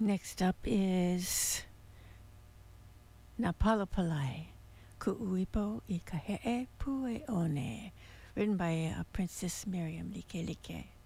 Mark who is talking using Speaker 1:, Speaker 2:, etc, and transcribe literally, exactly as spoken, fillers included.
Speaker 1: Next up is Napalapalai, Ku'uipo i Kahe'e Pue One, written by uh, Princess Miriam Like Like.